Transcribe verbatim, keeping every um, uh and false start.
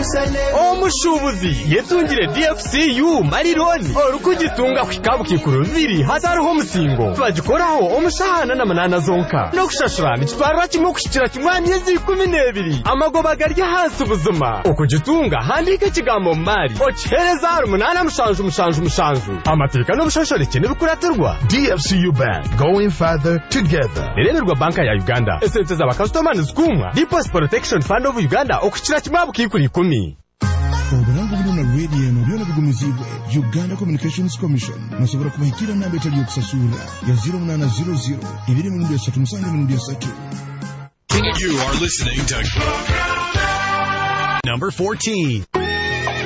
omushubuzi yetungire D F C U marironi orukugitunga kwikabu kikuru biri hatariho musingo twagikoraho omushahana na manana zonka no kushashura nikitwarwa kimwe kushikira kimwani yezi kumi n'ebiri amagoba garya hasi ubuzima okugitunga handika kigambo mari okihereza ari munana mushanju mushanju mushanju amateka n'ubushashoreke n'ibikuratirwa. D F C U Bank, going further together. Reberwa banka ya Uganda esente za bakastomani zikumwa Deposit Protection Fund of Uganda okukira kimwabu kikuri ikumi. Oburangu buli na radio no byona bigumizibwe Uganda Communications Commission nasobora kubahikira namba etali okusasula ya zero nine zero zero ibiri mu ndia tatu musange mu ndia tatu. You are listening to number fourteen.